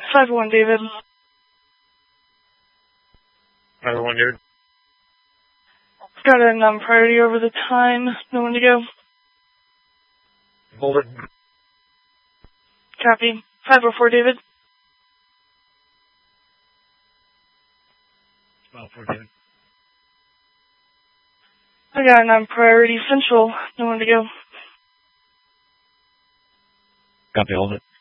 5-1, David. 5-1, David. Got a priority over the time. No one to go. Hold it. Copy. 504, David. 504, David. I got a priority central. No one to go. Copy, hold it.